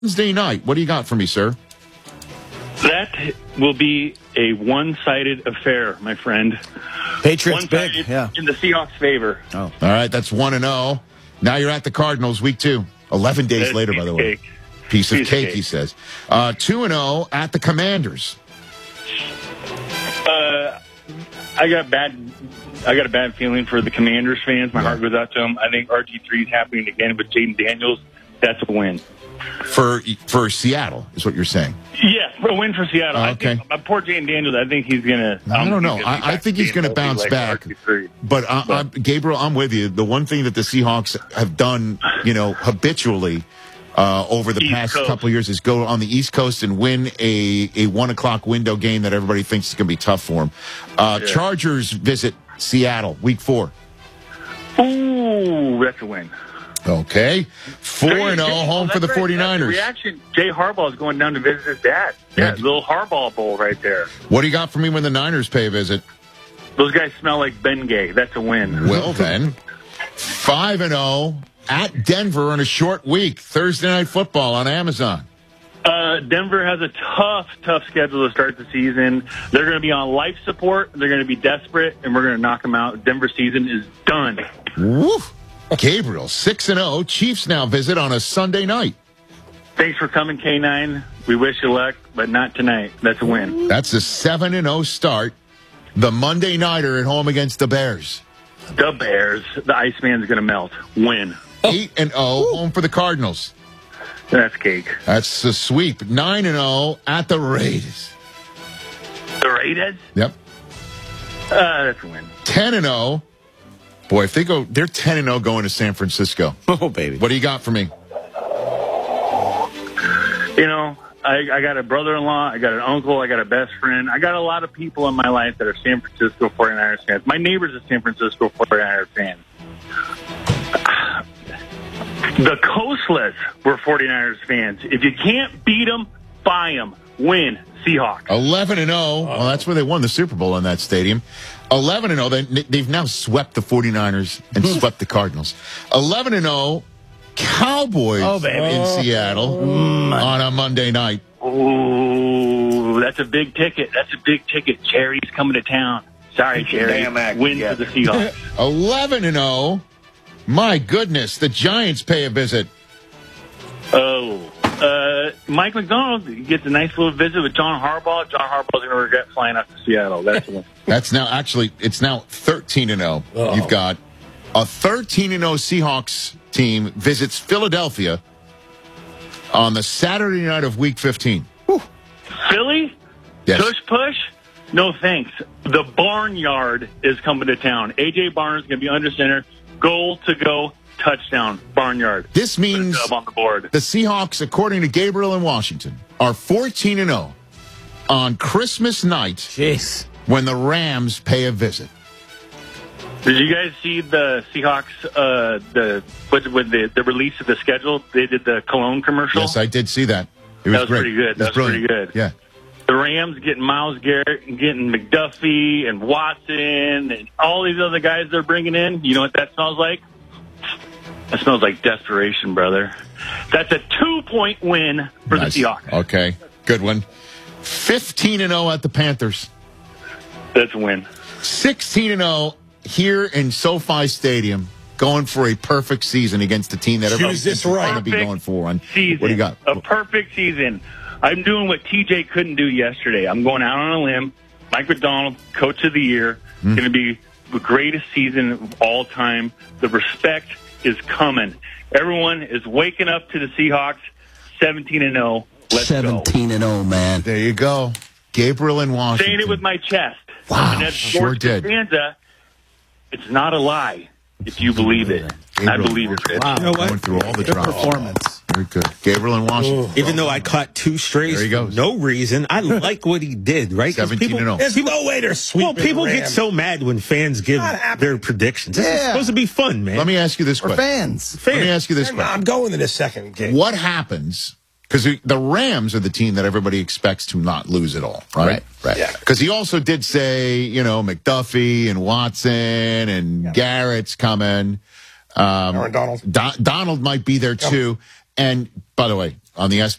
Wednesday night. What do you got for me, sir? That will be a one-sided affair, my friend. Patriots big, in the Seahawks' favor. Oh, all right. That's 1-0. Now you're at the Cardinals, week 2. 11 days That's later, by the way. Piece of cake, he says. 2-0 at the Commanders. I got a bad feeling for the Commanders fans. My heart goes out to them. I think RG3 is happening again with Jaden Daniels. That's a win. For Seattle, is what you're saying. Yes, a win for Seattle. Okay. I think, poor Jaden Daniels, I think he's going to... I don't know. I think he's going to bounce back. But Gabriel, I'm with you. The one thing that the Seahawks have done, habitually over the past couple of years is go on the East Coast and win a 1 o'clock window game that everybody thinks is going to be tough for them. Chargers visit Seattle, week 4. Ooh, that's a win. Okay. 4-0 home for the 49ers. Reaction, Jay Harbaugh is going down to visit his dad. Yeah, little Harbaugh Bowl right there. What do you got for me when the Niners pay a visit? Those guys smell like Bengay. That's a win. Well, then, 5-0 at Denver on a short week. Thursday Night Football on Amazon. Denver has a tough schedule to start the season. They're going to be on life support. They're going to be desperate, and we're going to knock them out. Denver season is done. Woof. Gabriel, 6-0. Chiefs now visit on a Sunday night. Thanks for coming, K9. We wish you luck, but not tonight. That's a win. That's a 7-0 start. The Monday nighter at home against the Bears. The Bears. The Iceman's going to melt. Win. 8-0 home for the Cardinals. That's cake. That's a sweep. 9-0 at the Raiders. The Raiders? Yep. That's a win. 10-0. Boy, if they go, they're 10-0 going to San Francisco. Oh, baby. What do you got for me? I got a brother-in-law, I got an uncle, I got a best friend. I got a lot of people in my life that are San Francisco 49ers fans. My neighbor's a San Francisco 49ers fan. The Coastless were 49ers fans. If you can't beat them, buy them. Win. Seahawks. 11-0. Well, that's where they won the Super Bowl in that stadium. 11-0. They've now swept the 49ers and swept the Cardinals. 11-0. Cowboys in Seattle on a Monday night. Ooh, that's a big ticket. That's a big ticket. Cherry's coming to town. Sorry, Cherry. Win for the Seahawks. 11-0. My goodness, the Giants pay a visit. Mike McDonald gets a nice little visit with John Harbaugh. John Harbaugh's going to regret flying out to Seattle. That's now 13-0. Oh. You've got a 13-0 Seahawks team visits Philadelphia on the Saturday night of Week 15. Whew. Philly? Yes. Push? No thanks. The Barnyard is coming to town. A.J. Barnes is going to be under center. Goal to go. Touchdown, Barnyard. This means on the board. The Seahawks, according to Gabriel in Washington, are 14-0 on Christmas night. Jeez. When the Rams pay a visit. Did you guys see the Seahawks? The release of the schedule? They did the Cologne commercial. Yes, I did see that. It was great. Pretty good. That was pretty good. Yeah. The Rams getting Myles Garrett and getting McDuffie and Watson and all these other guys they're bringing in. You know what that smells like? That smells like desperation, brother. That's a 2-point win for the Seahawks. Okay, good one. 15-0 at the Panthers. That's a win. 16-0 here in SoFi Stadium, going for a perfect season against the team that everybody's going to be going for. What do you got? A perfect season. I'm doing what TJ couldn't do yesterday. I'm going out on a limb. Mike McDonald, Coach of the Year, going to be the greatest season of all time. The respect is coming. Everyone is waking up to the Seahawks. 17-0. Let's 17-0, man. There you go. Gabriel in Washington. Saying it with my chest. Wow, and that's sure did. Costanza, it's not a lie if you believe it. Gabriel, I believe it. Wow. You know what? Going through all the drama. Performance. Very good. Gabriel in Washington. Even though I caught 2 strays There he for goes. no reason, I like what he did, right? 17-0. There's no way they're sweeping. Well, people the get Rams. so mad when fans give their predictions. This is supposed to be fun, man. Let me ask you this question. Fans. Let me ask you this question. I'm going to this second game. What happens? Because the Rams are the team that everybody expects to not lose at all, right? Right. Yeah. Because he also did say, McDuffie and Watson and Garrett's coming. Aaron Donald. Donald might be there too. And by the way, on the